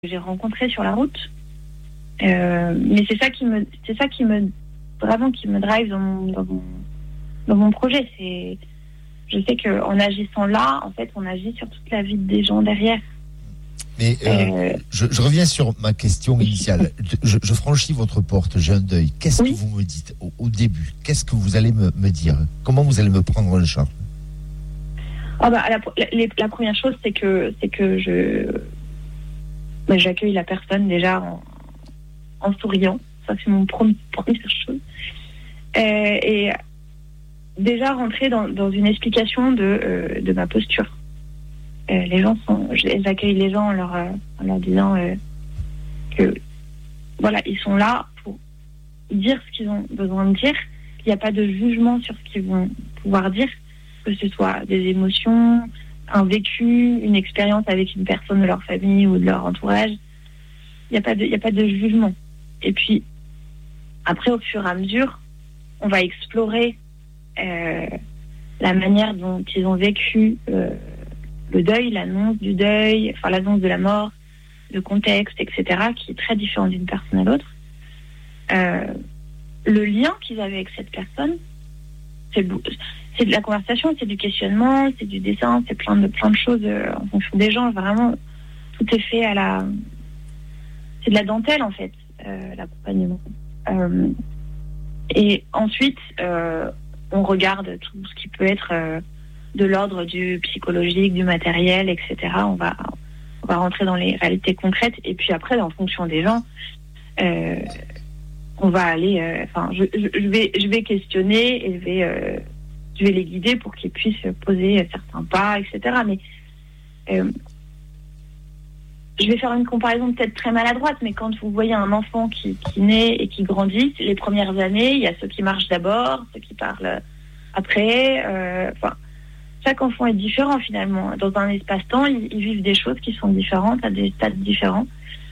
j'ai rencontrés sur la route. Mais c'est ça qui me drive dans mon projet. Je sais qu'en agissant là, en fait, on agit sur toute la vie des gens derrière. Mais je reviens sur ma question initiale. Je franchis votre porte, j'ai un deuil. Qu'est-ce que vous me dites au début? Qu'est-ce que vous allez me dire? Comment vous allez me prendre en charge? La première chose, c'est que j'accueille la personne déjà en souriant. Ça, c'est mon première chose. Et déjà rentrer dans une explication de ma posture. J'accueille les gens en leur disant que voilà, ils sont là pour dire ce qu'ils ont besoin de dire. Il n'y a pas de jugement sur ce qu'ils vont pouvoir dire, que ce soit des émotions, un vécu, une expérience avec une personne de leur famille ou de leur entourage. Il n'y a pas de jugement. Et puis après, au fur et à mesure, on va explorer la manière dont ils ont vécu le deuil, l'annonce du deuil, enfin l'annonce de la mort, le contexte, etc., qui est très différent d'une personne à l'autre. Le lien qu'ils avaient avec cette personne, c'est de la conversation, c'est du questionnement, c'est du dessin, c'est plein de choses en fonction des gens. Vraiment, tout est fait c'est de la dentelle, en fait, l'accompagnement. Et ensuite, on regarde tout ce qui peut être de l'ordre du psychologique, du matériel, etc. On va rentrer dans les réalités concrètes. Et puis après, en fonction des gens, on va aller... je vais questionner et je vais les guider pour qu'ils puissent poser certains pas, etc. Mais je vais faire une comparaison peut-être très maladroite, mais quand vous voyez un enfant qui naît et qui grandit, les premières années, il y a ceux qui marchent d'abord, ceux qui parlent après. Chaque enfant est différent finalement. Dans un espace-temps, ils vivent des choses qui sont différentes, à des stades différents.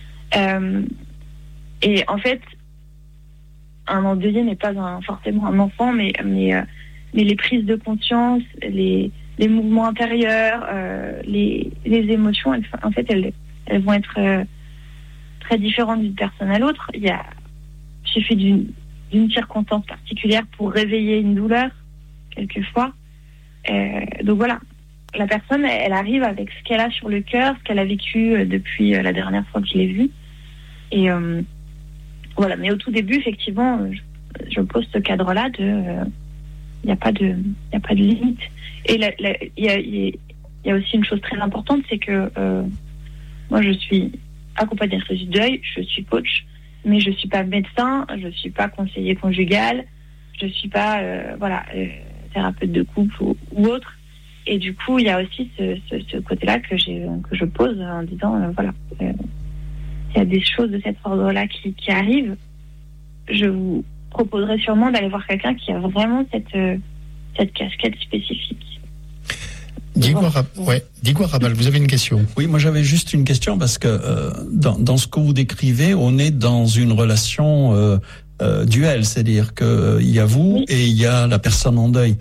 Et en fait, un endeuillé n'est pas forcément un enfant, mais les prises de conscience, les mouvements intérieurs, les émotions, elles vont être très différentes d'une personne à l'autre. Il suffit d'une circonstance particulière pour réveiller une douleur, quelquefois. Donc voilà, la personne, elle arrive avec ce qu'elle a sur le cœur, ce qu'elle a vécu depuis la dernière fois que je l'ai vue. Et voilà, mais au tout début, effectivement, je pose ce cadre-là il n'y a pas de limite. Et il y a aussi une chose très importante, c'est que moi, je suis accompagnatrice du deuil, je suis coach, mais je ne suis pas médecin, je ne suis pas conseiller conjugal, je ne suis pas thérapeute de couple ou autre. Et du coup, il y a aussi ce côté-là que je pose en disant, il y a des choses de cet ordre-là qui arrivent. Je vous proposerai sûrement d'aller voir quelqu'un qui a vraiment cette casquette spécifique. Digua Rabal, vous avez une question? Oui, moi j'avais juste une question parce que dans ce que vous décrivez, on est dans une relation duel, c'est-à-dire que il y a vous et il y a la personne en deuil.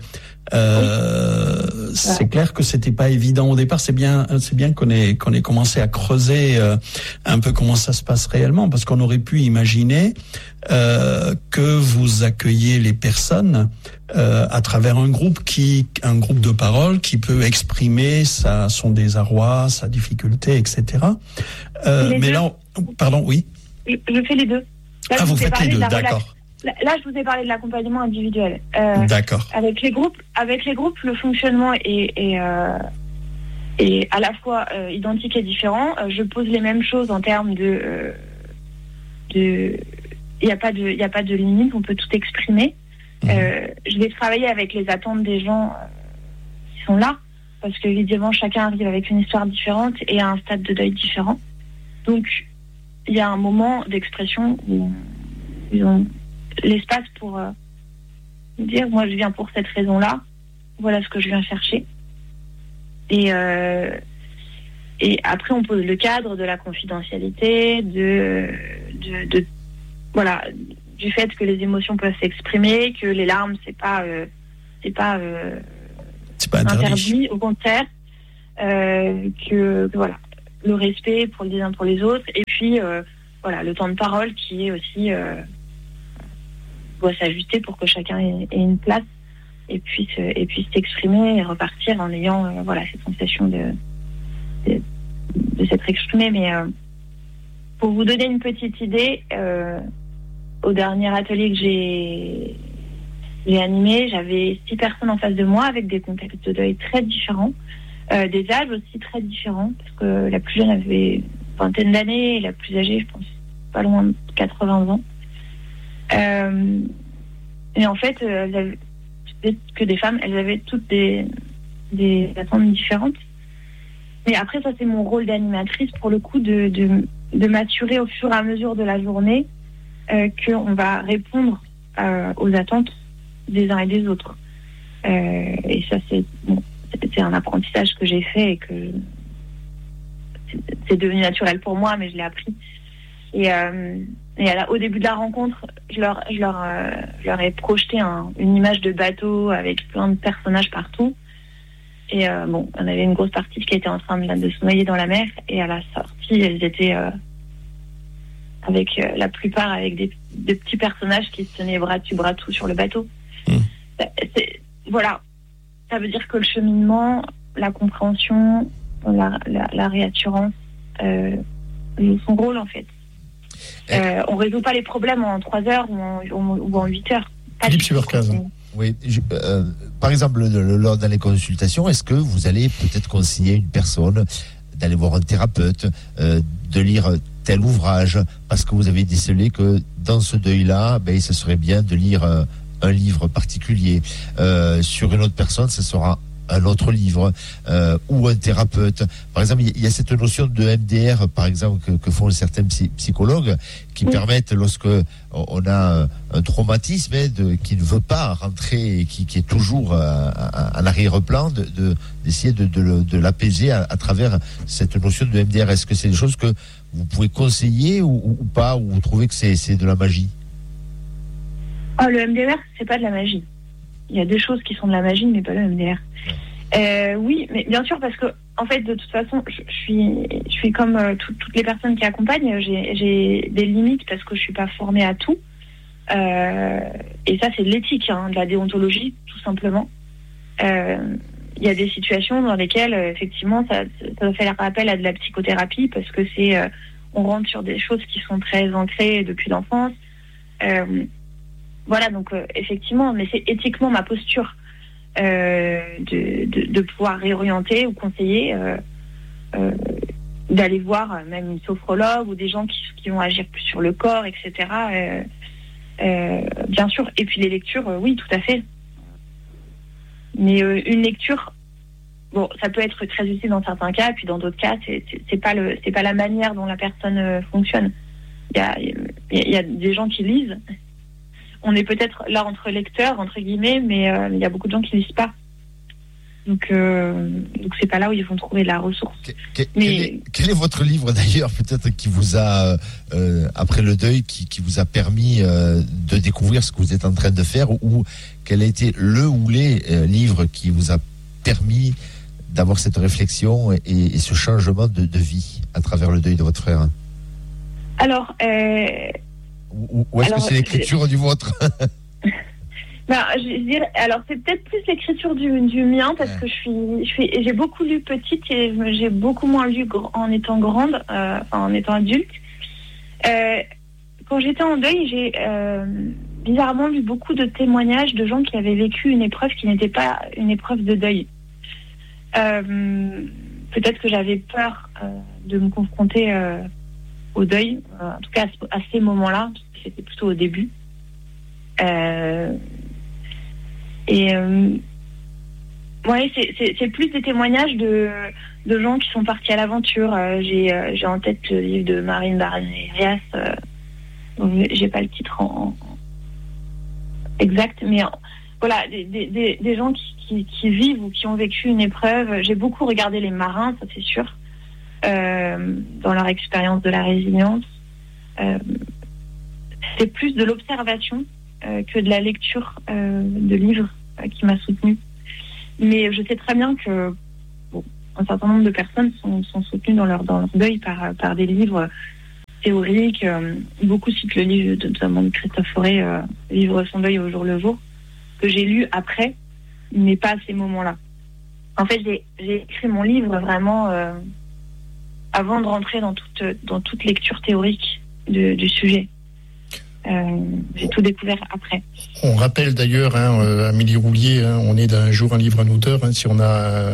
C'est clair que c'était pas évident au départ. C'est bien qu'on ait commencé à creuser un peu comment ça se passe réellement, parce qu'on aurait pu imaginer que vous accueillez les personnes à travers un groupe de parole qui peut exprimer son désarroi, sa difficulté, etc. Mais là, pardon, oui. Je fais les deux. Là, vous faites les deux, d'accord. Là, je vous ai parlé de l'accompagnement individuel. D'accord. Avec les groupes, le fonctionnement est à la fois identique et différent. Je pose les mêmes choses en termes il n'y a pas de limite, on peut tout exprimer. Je vais travailler avec les attentes des gens qui sont là, parce qu'évidemment, chacun arrive avec une histoire différente et à un stade de deuil différent. Donc, il y a un moment d'expression où ils ont l'espace pour dire, moi je viens pour cette raison-là, voilà ce que je viens chercher. Et après on pose le cadre de la confidentialité, du fait que les émotions peuvent s'exprimer, que les larmes c'est pas interdit, au contraire, que voilà. le respect pour les uns pour les autres, et puis voilà, le temps de parole qui est aussi doit s'ajuster pour que chacun ait une place et puisse s'exprimer et repartir en ayant voilà, cette sensation de s'être exprimé. Mais pour vous donner une petite idée, au dernier atelier que j'ai animé, j'avais 6 personnes en face de moi avec des contextes de deuil très différents, des âges aussi très différents, parce que la plus jeune avait une vingtaine d'années et la plus âgée, je pense, pas loin de 80 ans. Et en fait, c'était que des femmes, elles avaient toutes des attentes différentes. Mais après, ça, c'est mon rôle d'animatrice, pour le coup, de m'assurer au fur et à mesure de la journée qu'on va répondre aux attentes des uns et des autres. Et ça, c'est un apprentissage que j'ai fait et que c'est devenu naturel pour moi, mais je l'ai appris. Et au début de la rencontre, je leur ai projeté une image de bateau avec plein de personnages partout. Et on avait une grosse partie qui était en train de se noyer dans la mer. Et à la sortie, elles étaient avec la plupart avec des petits personnages qui se tenaient bras dessus, bras dessous sur le bateau. Voilà. Ça veut dire que le cheminement, la compréhension, la réassurance joue son rôle, en fait. On ne résout pas les problèmes en 3 heures ou en 8 heures. Philippe Subercase. Oui, par exemple, lors dans les consultations, est-ce que vous allez peut-être conseiller une personne d'aller voir un thérapeute, de lire tel ouvrage, parce que vous avez décelé que dans ce deuil-là, ce serait bien de lire un livre particulier. Sur une autre personne, ce sera un autre livre, ou un thérapeute. Par exemple, il y a cette notion de MDR, par exemple, que font certains psychologues, qui permettent, lorsque on a un traumatisme qui ne veut pas rentrer et qui est toujours à l'arrière-plan, d'essayer de l'apaiser à travers cette notion de MDR. Est-ce que c'est des choses que vous pouvez conseiller ou pas, ou vous trouvez que c'est de la magie? Le MDR, c'est pas de la magie. Il y a des choses qui sont de la magie, mais pas le MDR. Oui, mais bien sûr, parce que en fait, de toute façon, je suis comme toutes les personnes qui accompagnent. J'ai des limites parce que je suis pas formée à tout. Et ça, c'est de l'éthique, de la déontologie, tout simplement. Il y a des situations dans lesquelles, effectivement, ça fait appel à de la psychothérapie, parce que on rentre sur des choses qui sont très ancrées depuis l'enfance. Voilà, donc effectivement, mais c'est éthiquement ma posture de pouvoir réorienter ou conseiller, d'aller voir même une sophrologue ou des gens qui vont agir plus sur le corps, etc. Bien sûr. Et puis les lectures, oui, tout à fait. Mais une lecture, ça peut être très utile dans certains cas, puis dans d'autres cas, c'est pas la manière dont la personne fonctionne. Il y a des gens qui lisent. On est peut-être là entre lecteurs, entre guillemets, mais il y a beaucoup de gens qui lisent pas. Donc c'est pas là où ils vont trouver de la ressource. Quel est votre livre d'ailleurs, peut-être, qui vous a, après le deuil, qui vous a permis de découvrir ce que vous êtes en train de faire, ou quel a été le ou les livres qui vous a permis d'avoir cette réflexion et ce changement de vie à travers le deuil de votre frère? Alors... Ou est-ce que c'est l'écriture du vôtre? Je dirais, alors c'est peut-être plus l'écriture du mien, parce que j'ai beaucoup lu petite et j'ai beaucoup moins lu en étant grande, en étant adulte. Quand j'étais en deuil, j'ai bizarrement lu beaucoup de témoignages de gens qui avaient vécu une épreuve qui n'était pas une épreuve de deuil. Peut-être que j'avais peur de me confronter au deuil, en tout cas à ces moments-là, c'était plutôt au début. C'est plus des témoignages de gens qui sont partis à l'aventure. J'ai en tête le livre de Marine Barnerias, j'ai pas le titre exact, mais voilà, des gens qui vivent ou qui ont vécu une épreuve. J'ai beaucoup regardé les marins, ça c'est sûr, dans leur expérience de la résilience. C'est plus de l'observation que de la lecture de livres qui m'a soutenue. Mais je sais très bien que un certain nombre de personnes sont soutenues dans leur deuil par des livres théoriques. Beaucoup citent le livre notamment de Christophe Fauré, Vivre son deuil au jour le jour, que j'ai lu après, mais pas à ces moments-là. En fait, j'ai écrit mon livre vraiment avant de rentrer dans toute lecture théorique du sujet. J'ai tout découvert après. On rappelle d'ailleurs, Amélie Roulier, on est d'un jour un livre, un auteur. Si on a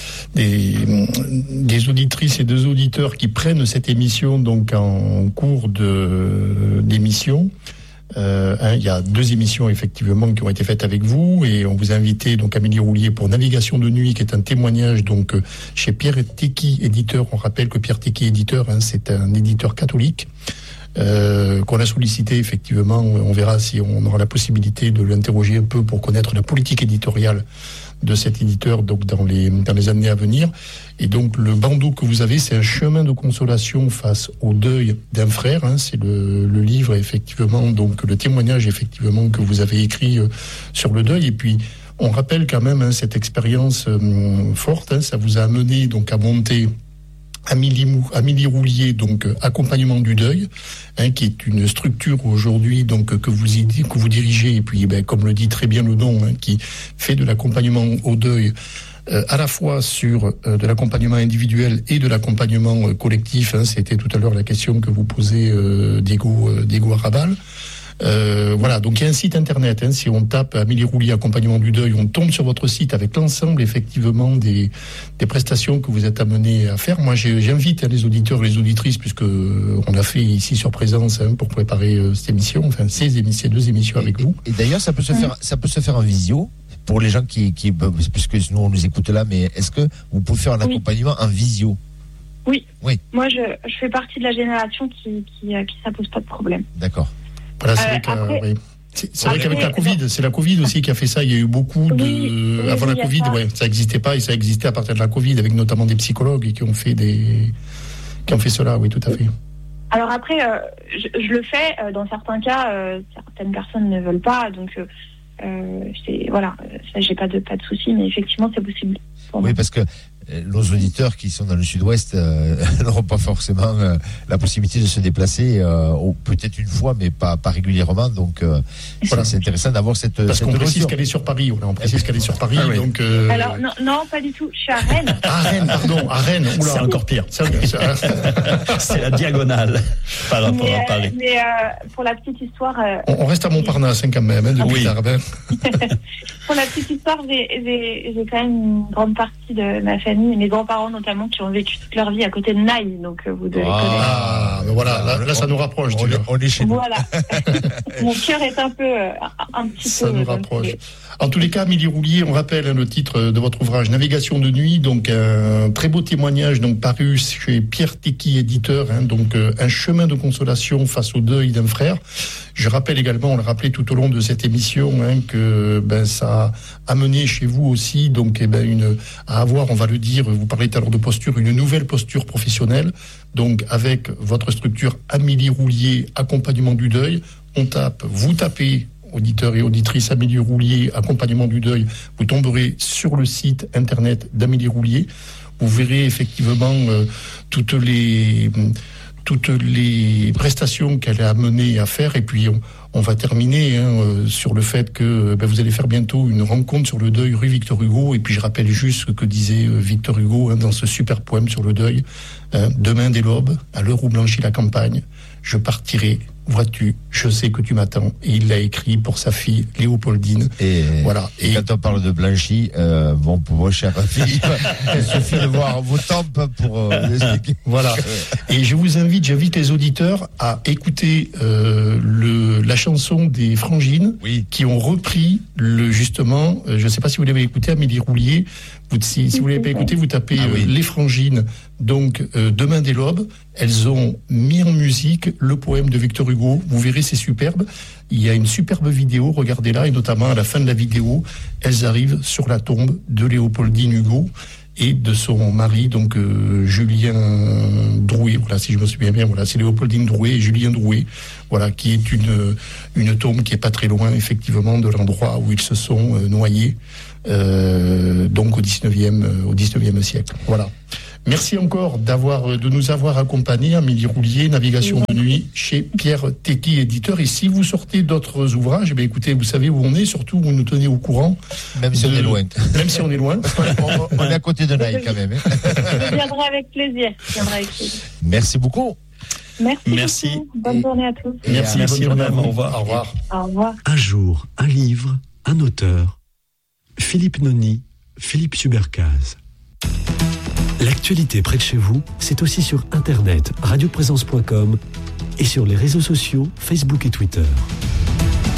des auditrices et des auditeurs qui prennent cette émission donc en cours d'émission, il y a 2 émissions effectivement qui ont été faites avec vous et on vous a invité donc Amélie Roulier pour Navigation de nuit, qui est un témoignage donc chez Pierre Tecky, éditeur. On rappelle que Pierre Tecky, éditeur, c'est un éditeur catholique. Qu'on a sollicité effectivement. On verra si on aura la possibilité de l'interroger un peu pour connaître la politique éditoriale de cet éditeur donc dans les années à venir. Et donc le bandeau que vous avez, c'est un chemin de consolation face au deuil d'un frère. C'est le livre effectivement, donc le témoignage effectivement que vous avez écrit sur le deuil. Et puis on rappelle quand même cette expérience forte. Ça vous a amené donc à monter Amélie Roulier, donc accompagnement du deuil, qui est une structure aujourd'hui donc que vous dirigez, et puis comme le dit très bien le nom, qui fait de l'accompagnement au deuil à la fois sur de l'accompagnement individuel et de l'accompagnement collectif. C'était tout à l'heure la question que vous posez Diego Arrabal. Voilà, donc il y a un site internet, si on tape Amélie Roulier accompagnement du deuil, on tombe sur votre site avec l'ensemble effectivement des prestations que vous êtes amenés à faire. Moi j'invite les auditeurs et les auditrices, puisque on a fait ici sur Présence pour préparer cette émission, enfin ces 2 émissions avec vous. Et d'ailleurs ça peut se faire en visio pour les gens qui puisque nous on nous écoute là, mais est-ce que vous pouvez faire un accompagnement en visio? Oui. Moi je fais partie de la génération qui ça pose pas de problème. D'accord. Voilà, c'est vrai qu'avec la Covid, c'est la Covid aussi qui a fait ça. Il y a eu beaucoup avant la Covid, ça n'existait pas, et ça existait à partir de la Covid, avec notamment des psychologues qui ont fait cela, oui, tout à fait. Alors après, je le fais dans certains cas, certaines personnes ne veulent pas, donc ça, j'ai pas de souci, mais effectivement c'est possible. Oui, parce que nos auditeurs qui sont dans le sud-ouest n'auront pas forcément la possibilité de se déplacer, peut-être une fois, mais pas régulièrement. Donc, c'est intéressant d'avoir cette. Parce qu'on précise qu'elle est sur Paris. On précise qu'elle est sur Paris. Oui. Donc, Alors, non, pas du tout. Je suis à Rennes. À Rennes, pardon. À Rennes. Oula, c'est encore pire. C'est la diagonale par rapport à Paris. Mais pour la petite histoire. On reste à Montparnasse quand même, depuis tard. Pour la petite histoire, j'ai quand même une grande partie de ma famille, mes grands-parents notamment, qui ont vécu toute leur vie à côté de Naï, donc vous devez connaître. Ah, ben voilà, là ça nous rapproche. On est chez nous. Voilà. Mon cœur est un petit peu. Ça nous rapproche. En tous les cas, Amélie Roulier, on rappelle le titre de votre ouvrage, Navigation de nuit, donc un très beau témoignage donc paru chez Pierre Tecky, éditeur, donc un chemin de consolation face au deuil d'un frère. Je rappelle également, on l'a rappelé tout au long de cette émission, que ça a amené chez vous aussi donc à avoir, on va le dire, vous parlez tout à l'heure de posture, une nouvelle posture professionnelle, donc avec votre structure Amélie Roulier, accompagnement du deuil. Vous tapez auditeurs et auditrices Amélie Roulier, accompagnement du deuil, vous tomberez sur le site internet d'Amélie Roulier. Vous verrez effectivement toutes les prestations qu'elle a amenées à faire. Et puis on va terminer sur le fait que vous allez faire bientôt une rencontre sur le deuil rue Victor Hugo. Et puis je rappelle juste ce que disait Victor Hugo dans ce super poème sur le deuil. Demain dès l'aube, à l'heure où blanchit la campagne, je partirai. Vois-tu, je sais que tu m'attends. Et il l'a écrit pour sa fille Léopoldine. Et voilà. Et quand on parle de blanchi, pour vos chers filles, il suffit de voir vos tempes pour l'expliquer. Voilà. Et j'invite les auditeurs à écouter la chanson des Frangines, qui ont repris justement, je ne sais pas si vous l'avez écouté, Amélie Roulier. Si vous ne l'avez pas écouté, vous tapez Les Frangines, donc Demain dès l'aube. Elles ont mis en musique le poème de Victor Hugo. Vous verrez, c'est superbe. Il y a une superbe vidéo, regardez-la, et notamment à la fin de la vidéo, elles arrivent sur la tombe de Léopoldine Hugo et de son mari, donc Julien Drouet. Voilà, si je me souviens bien, voilà, c'est Léopoldine Drouet et Julien Drouet, voilà, qui est une tombe qui est pas très loin, effectivement, de l'endroit où ils se sont noyés. donc au 19e siècle. Voilà. Merci encore de nous avoir accompagnés, Amélie Roulier, Navigation de nuit chez Pierre Tecky, éditeur. Et si vous sortez d'autres ouvrages, écoutez, vous savez où on est, surtout vous nous tenez au courant. Même si on est loin. Même si on est loin. On est à côté de Naï quand même. Je viendrai avec plaisir. Merci beaucoup. Merci. Bonne journée à tous. Merci madame. Au revoir. Au revoir. Un jour, un livre, un auteur. Philippe Noni, Philippe Subercase. L'actualité près de chez vous, c'est aussi sur Internet, radioprésence.com et sur les réseaux sociaux, Facebook et Twitter.